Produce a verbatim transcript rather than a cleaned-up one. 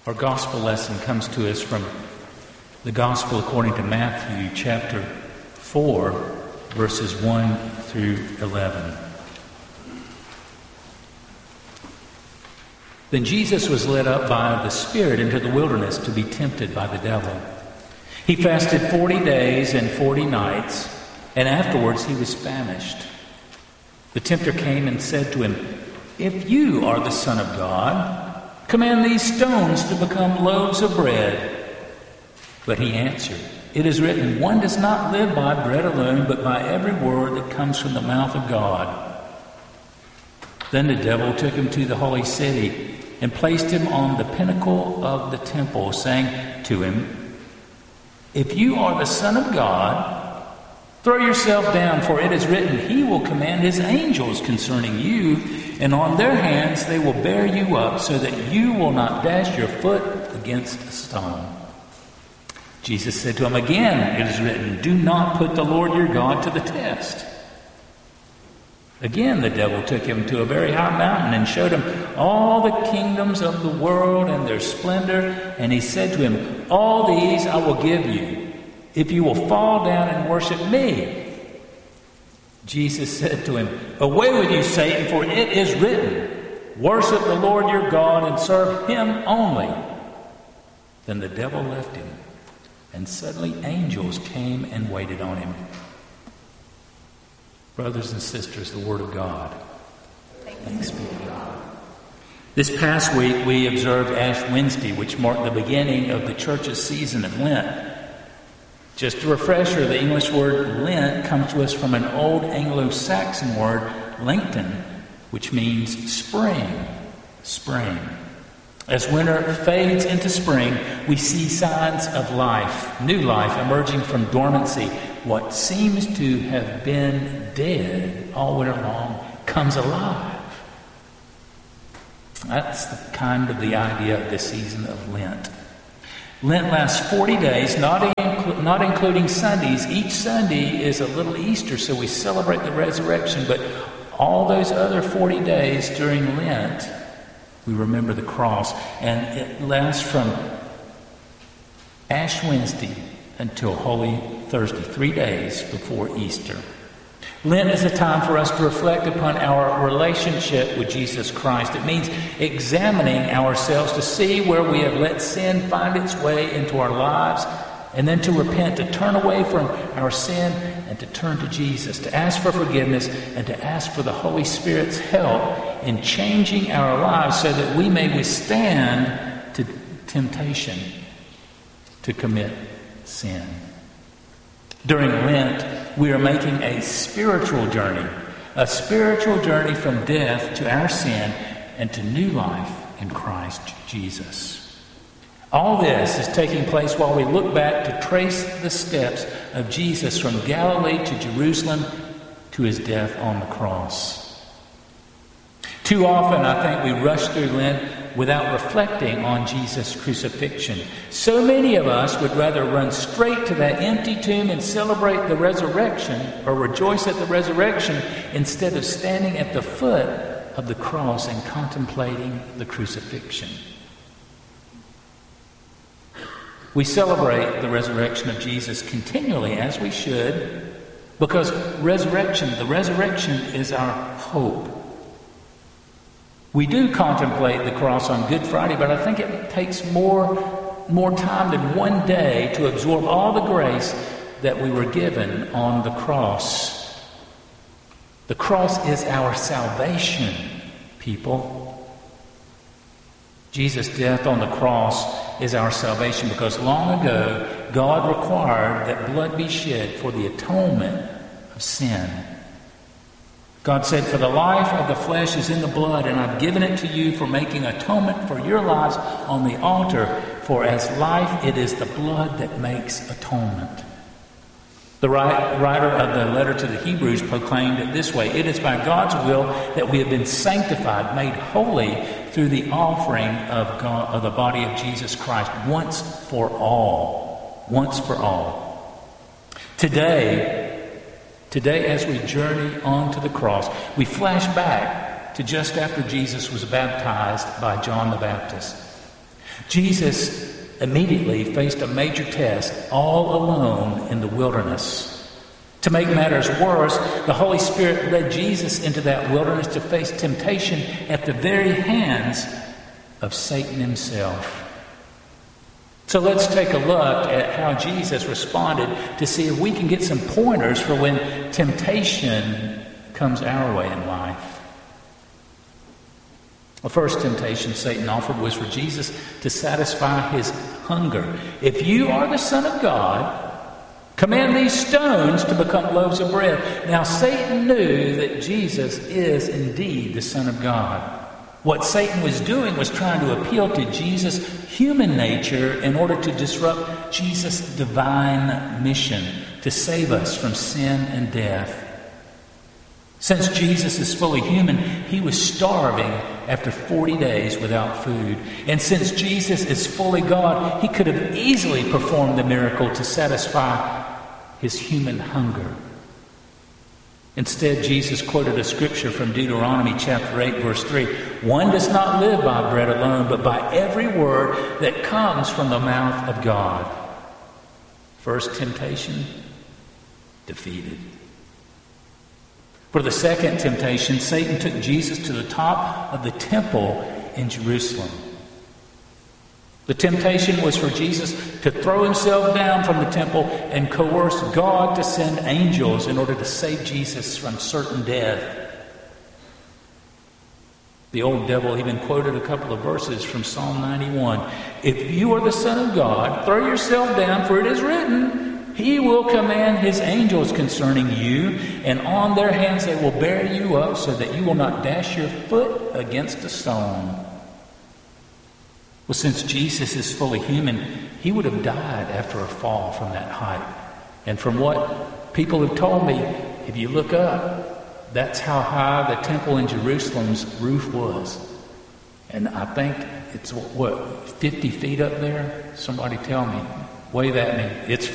Our gospel lesson comes to us from the gospel according to Matthew chapter four, verses one through eleven. Then Jesus was led up by the Spirit into the wilderness to be tempted by the devil. He fasted forty days and forty nights, and afterwards he was famished. The tempter came and said to him, "If you are the Son of God, command these stones to become loaves of bread." But he answered, "It is written, one does not live by bread alone, but by every word that comes from the mouth of God." Then the devil took him to the holy city and placed him on the pinnacle of the temple, saying to him, "If you are the Son of God, throw yourself down, for it is written, he will command his angels concerning you, and on their hands they will bear you up, so that you will not dash your foot against a stone." Jesus said to him again, "It is written, do not put the Lord your God to the test." Again the devil took him to a very high mountain and showed him all the kingdoms of the world and their splendor, and he said to him, "All these I will give you, if you will fall down and worship me." Jesus said to him, "Away with you, Satan, for it is written, worship the Lord your God and serve him only." Then the devil left him, and suddenly angels came and waited on him. Brothers and sisters, the Word of God. Thanks be to God. This past week we observed Ash Wednesday, which marked the beginning of the church's season of Lent. Just a refresher, the English word Lent comes to us from an old Anglo-Saxon word, Lengton, which means spring, spring. As winter fades into spring, we see signs of life, new life emerging from dormancy. What seems to have been dead all winter long comes alive. That's the kind of the idea of the season of Lent. Lent lasts forty days, not inclu- not including Sundays. Each Sunday is a little Easter, so we celebrate the resurrection. But all those other forty days during Lent, we remember the cross. And it lasts from Ash Wednesday until Holy Thursday, three days before Easter. Lent is a time for us to reflect upon our relationship with Jesus Christ. It means examining ourselves to see where we have let sin find its way into our lives, and then to repent, to turn away from our sin and to turn to Jesus, to ask for forgiveness and to ask for the Holy Spirit's help in changing our lives so that we may withstand to temptation to commit sin. During Lent, we are making a spiritual journey, a spiritual journey from death to our sin and to new life in Christ Jesus. All this is taking place while we look back to trace the steps of Jesus from Galilee to Jerusalem to his death on the cross. Too often, I think, we rush through Lent without reflecting on Jesus' crucifixion. So many of us would rather run straight to that empty tomb and celebrate the resurrection or rejoice at the resurrection instead of standing at the foot of the cross and contemplating the crucifixion. We celebrate the resurrection of Jesus continually, as we should, because resurrection, the resurrection is our hope. We do contemplate the cross on Good Friday, but I think it takes more, more time than one day to absorb all the grace that we were given on the cross. The cross is our salvation, people. Jesus' death on the cross is our salvation because long ago God required that blood be shed for the atonement of sin. God said, "For the life of the flesh is in the blood, and I've given it to you for making atonement for your lives on the altar. For as life, it is the blood that makes atonement." The writer of the letter to the Hebrews proclaimed it this way: "It is by God's will that we have been sanctified, made holy through the offering of God, of the body of Jesus Christ, once for all." Once for all. Today, Today, as we journey on to the cross, we flash back to just after Jesus was baptized by John the Baptist. Jesus immediately faced a major test all alone in the wilderness. To make matters worse, the Holy Spirit led Jesus into that wilderness to face temptation at the very hands of Satan himself. So let's take a look at how Jesus responded to see if we can get some pointers for when temptation comes our way in life. The first temptation Satan offered was for Jesus to satisfy his hunger. If you are the Son of God, command these stones to become loaves of bread. Now Satan knew that Jesus is indeed the Son of God. What Satan was doing was trying to appeal to Jesus' human nature in order to disrupt Jesus' divine mission to save us from sin and death. Since Jesus is fully human, he was starving after forty days without food. And since Jesus is fully God, he could have easily performed the miracle to satisfy his human hunger. Instead, Jesus quoted a scripture from Deuteronomy chapter eight, verse three. One does not live by bread alone, but by every word that comes from the mouth of God. First temptation, defeated. For the second temptation, Satan took Jesus to the top of the temple in Jerusalem. The temptation was for Jesus to throw himself down from the temple and coerce God to send angels in order to save Jesus from certain death. The old devil even quoted a couple of verses from Psalm ninety-one. If you are the Son of God, throw yourself down, for it is written, He will command His angels concerning you, and on their hands they will bear you up so that you will not dash your foot against a stone. Well, since Jesus is fully human, he would have died after a fall from that height. And from what people have told me, if you look up, that's how high the temple in Jerusalem's roof was. And I think it's, what, fifty feet up there? Somebody tell me. Wave at me. It's